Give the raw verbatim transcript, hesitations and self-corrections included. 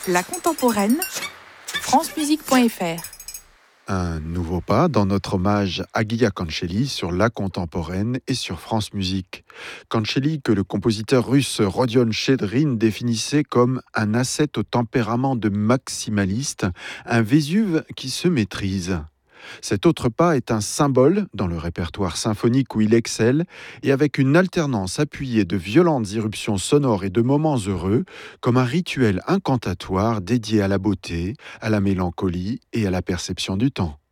La contemporaine, francemusique point f r. Un nouveau pas dans notre hommage à Guilla Cancelli sur la contemporaine et sur France Musique. Cancelli, que le compositeur russe Rodion Chedrin définissait comme un ascète au tempérament de maximaliste, un Vésuve qui se maîtrise. Cet autre pas est un symbole dans le répertoire symphonique où il excelle et avec une alternance appuyée de violentes irruptions sonores et de moments heureux, comme un rituel incantatoire dédié à la beauté, à la mélancolie et à la perception du temps.